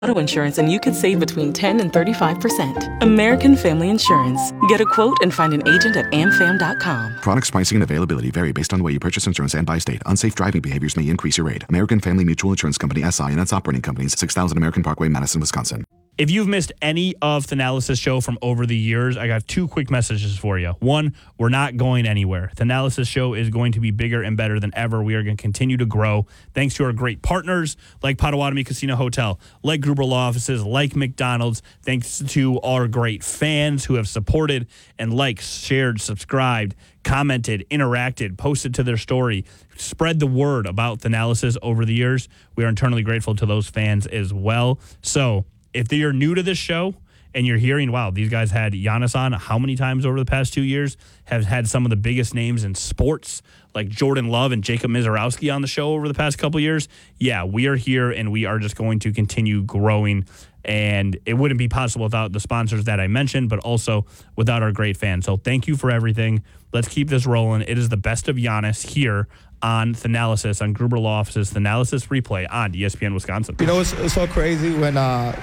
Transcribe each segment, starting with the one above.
auto insurance, and you could save between 10 and 35%. American Family Insurance. Get a quote and find an agent at amfam.com. Products, pricing, and availability vary based on the way you purchase insurance and by state. Unsafe driving behaviors may increase your rate. American Family Mutual Insurance Company, SI, and its operating companies, 6000 American Parkway, Madison, Wisconsin. If you've missed any of Thanalysis show from over the years, I got two quick messages for you. One, we're not going anywhere. Thanalysis show is going to be bigger and better than ever. We are going to continue to grow thanks to our great partners like Potawatomi Casino Hotel, like Gruber Law Offices, like McDonald's, thanks to our great fans who have supported and liked, shared, subscribed, commented, interacted, posted to their story, spread the word about Thanalysis over the years. We are eternally grateful to those fans as well. So, if you're new to this show and you're hearing, wow, these guys had Giannis on how many times over the past 2 years, have had some of the biggest names in sports like Jordan Love and Jacob Mizorowski on the show over the past couple of years, yeah, we are here and we are just going to continue growing. And it wouldn't be possible without the sponsors that I mentioned, but also without our great fans. So thank you for everything. Let's keep this rolling. It is the best of Giannis here on Thanalysis, on Gruber Law Offices, Thanalysis Replay on ESPN Wisconsin. You know, it's so crazy when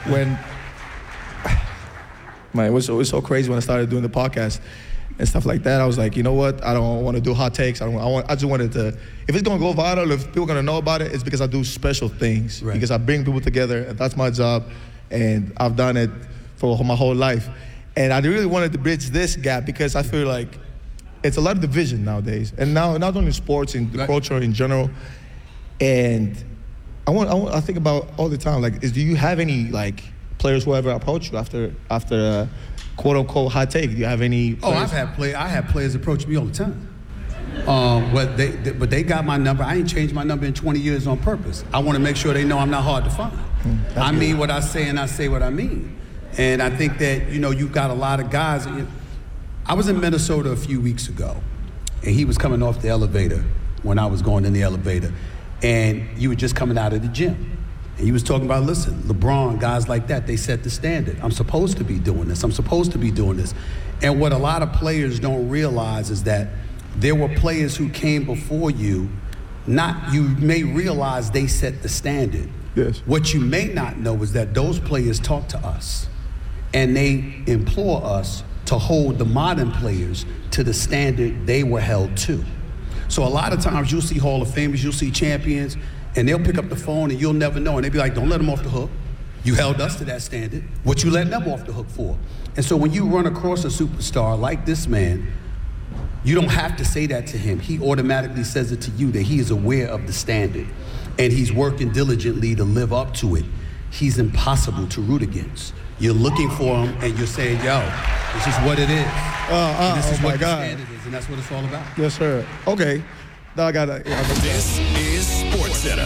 it was so crazy when I started doing the podcast and stuff like that. I was like, you know what? I don't want to do hot takes. I just wanted to. If it's gonna go viral, if people are gonna know about it, it's because I do special things. Right. Because I bring people together, and that's my job, and I've done it for my whole life. And I really wanted to bridge this gap because I feel like it's a lot of division nowadays, and now not only sports and the culture in general. And I think about all the time, like, do you have any like players who ever approach you after a quote unquote hot take? Do you have any players? I have players approach me all the time. But they got my number. I ain't changed my number in 20 years on purpose. I want to make sure they know I'm not hard to find. I mean what I say, and I say what I mean. And I think that, you know, you've got a lot of guys. I was in Minnesota a few weeks ago, and he was coming off the elevator when I was going in the elevator, and you were just coming out of the gym. And he was talking about, listen, LeBron, guys like that, they set the standard. I'm supposed to be doing this. I'm supposed to be doing this. And what a lot of players don't realize is that there were players who came before you, you may realize they set the standard. Yes. What you may not know is that those players talk to us, and they implore us to hold the modern players to the standard they were held to. So a lot of times you'll see Hall of Famers, you'll see champions, and they'll pick up the phone and you'll never know. And they'll be like, don't let them off the hook. You held us to that standard. What you letting them off the hook for? And so when you run across a superstar like this man, you don't have to say that to him. He automatically says it to you that he is aware of the standard and he's working diligently to live up to it. He's impossible to root against. You're looking for him and you're saying, yo, this is what it is. This is what the standard is, and that's what it's all about. Yes, sir. Okay. Now I got it. This is SportsCenter.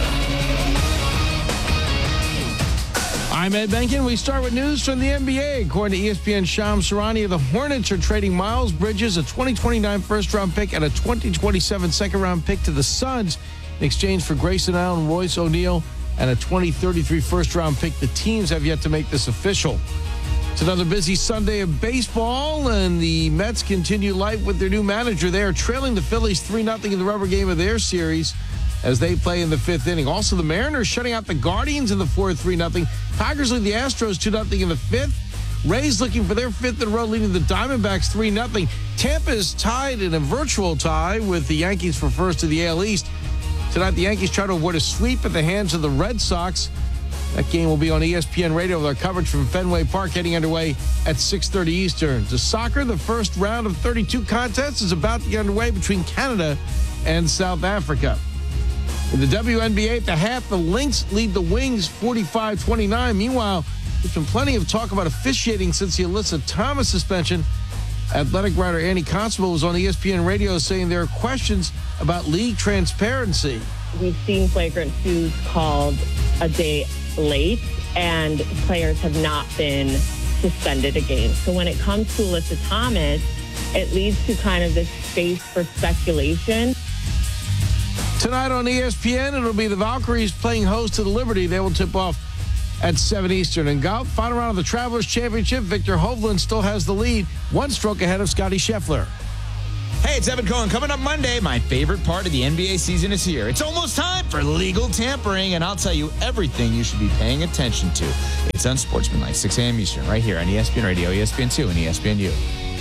I'm Ed Benkin. We start with news from the NBA. According to ESPN Shams Charania, the Hornets are trading Miles Bridges, a 2029 first-round pick, and a 2027 second-round pick to the Suns in exchange for Grayson Allen, Royce O'Neal, and a 2033 first-round pick. The teams have yet to make this official. It's another busy Sunday of baseball, and the Mets continue life with their new manager. They are trailing the Phillies 3-0 in the rubber game of their series as they play in the fifth inning. Also, the Mariners shutting out the Guardians in the fourth 3-0. Tigers lead the Astros 2-0 in the fifth. Rays looking for their fifth in a row, leading the Diamondbacks 3-0. Tampa is tied in a virtual tie with the Yankees for first of the AL East. Tonight, the Yankees try to avoid a sweep at the hands of the Red Sox. That game will be on ESPN Radio with our coverage from Fenway Park heading underway at 6:30 Eastern. To soccer, the first round of 32 contests is about to get underway between Canada and South Africa. In the WNBA at the half, the Lynx lead the Wings 45-29. Meanwhile, there's been plenty of talk about officiating since the Alyssa Thomas suspension. Athletic writer Annie Constable was on ESPN Radio saying there are questions about league transparency. We've seen flagrant twos called a day late, and players have not been suspended a game. So when it comes to Alyssa Thomas, it leads to kind of this space for speculation. Tonight on ESPN, it'll be the Valkyries playing host to the Liberty. They will tip off at 7 Eastern. In golf, final round of the Travelers Championship, Victor Hovland still has the lead, one stroke ahead of Scotty Scheffler. Hey, Hey, it's Evan Cohen. Coming up Monday, my favorite part of the NBA season is here. It's almost time for legal tampering, and I'll tell you everything you should be paying attention to. It's Unsportsmanlike, 6 a.m. Eastern, right here on ESPN Radio, ESPN2, and ESPNU.